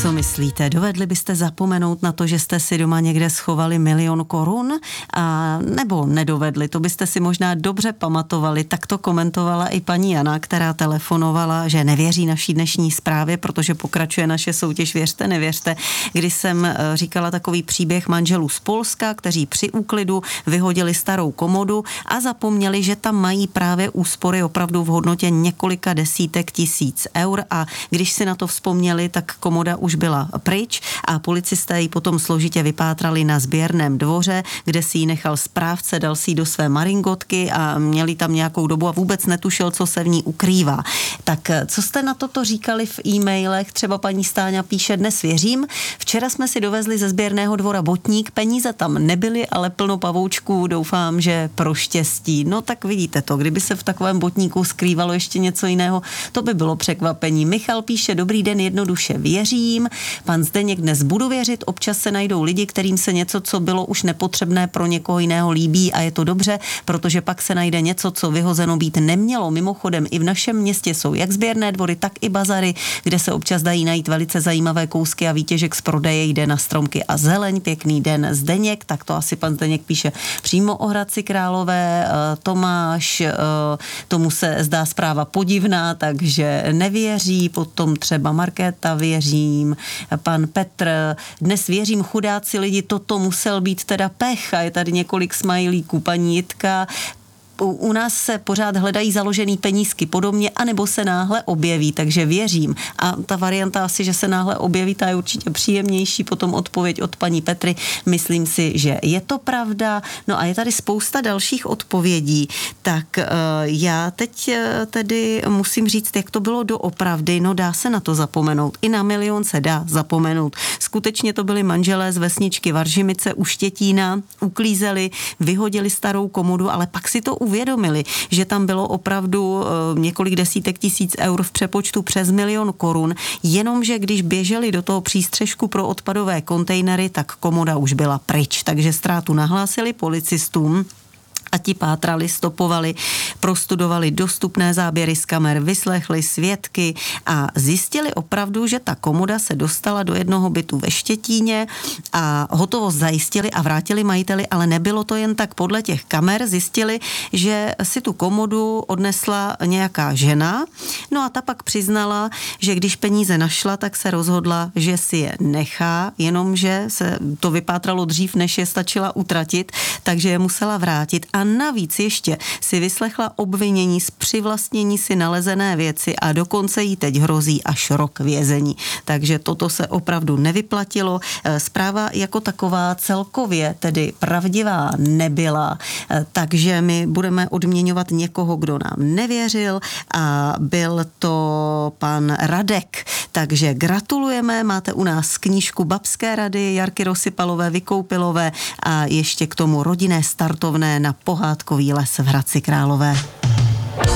Co myslíte, dovedli byste zapomenout na to, že jste si doma někde schovali 1 000 000 korun? A nebo nedovedli, to byste si možná dobře pamatovali. Tak to komentovala i paní Jana, která telefonovala, že nevěří naší dnešní zprávě, protože pokračuje naše soutěž Věřte, nevěřte, kdy jsem říkala takový příběh manželů z Polska, kteří při úklidu vyhodili starou komodu a zapomněli, že tam mají právě úspory opravdu v hodnotě několika desítek tisíc eur, a když si na to vzpomněli, tak komoda už byla pryč a policisté ji potom složitě vypátrali na sběrném dvoře, kde si ji nechal správce, dal si ji do své maringotky a měli tam nějakou dobu a vůbec netušil, co se v ní ukrývá. Tak co jste na toto říkali v e-mailech? Třeba paní Stáňa píše: dnes věřím. Včera jsme si dovezli ze sběrného dvora botník, peníze tam nebyly, ale plno pavoučků, doufám, že pro štěstí. No tak vidíte to, kdyby se v takovém botníku skrývalo ještě něco jiného, to by bylo překvapení. Michal píše: dobrý den, jednoduše věřím. Pan Zdeněk: dnes budu věřit, občas se najdou lidi, kterým se něco, co bylo už nepotřebné, pro někoho jiného líbí, a je to dobře, protože pak se najde něco, co vyhozeno být nemělo. Mimochodem i v našem městě jsou jak sběrné dvory, tak i bazary, kde se občas dají najít velice zajímavé kousky a výtěžek z prodeje jde na stromky a zeleň. Pěkný den, Zdeněk. Tak to asi pan Zdeněk píše přímo o Hradci Králové. Tomáš: tomu se zdá zpráva podivná, takže nevěří. Potom třeba Markéta: věřím. Pan Petr: dnes věřím, chudáci lidi, toto musel být teda pech, a je tady několik smajlíků. Paní Jitka: u nás se pořád hledají založený penízky podobně, anebo se náhle objeví, takže věřím. A ta varianta asi, že se náhle objeví, ta je určitě příjemnější. Potom odpověď od paní Petry: myslím si, že je to pravda. No a je tady spousta dalších odpovědí. Tak já teď tedy musím říct, jak to bylo doopravdy. No dá se na to zapomenout. I na 1 000 000 se dá zapomenout. Skutečně to byli manželé z vesničky Varžimice u Štětína, uklízeli, vyhodili starou komodu, ale pak si to uvědomili, že tam bylo opravdu několik desítek tisíc eur v přepočtu přes 1 000 000 korun, jenomže když běželi do toho přístřešku pro odpadové kontejnery, tak komoda už byla pryč, takže ztrátu nahlásili policistům. A ti pátrali, stopovali, prostudovali dostupné záběry z kamer, vyslechli svědky a zjistili opravdu, že ta komoda se dostala do jednoho bytu ve Štětíně a hotovost zajistili a vrátili majiteli, ale nebylo to jen tak. Podle těch kamer zjistili, že si tu komodu odnesla nějaká žena, no a ta pak přiznala, že když peníze našla, tak se rozhodla, že si je nechá, jenomže se to vypátralo dřív, než je stačila utratit, takže je musela vrátit. A navíc ještě si vyslechla obvinění z přivlastnění si nalezené věci a dokonce jí teď hrozí až rok vězení. Takže toto se opravdu nevyplatilo. Zpráva jako taková celkově tedy pravdivá nebyla, takže my budeme odměňovat někoho, kdo nám nevěřil, a byl to pan Radek. Takže gratulujeme, máte u nás knížku Babské rady Jarky Rosypalové, Vykoupilové a ještě k tomu rodinné startovné na pohádkový les v Hradci Králové.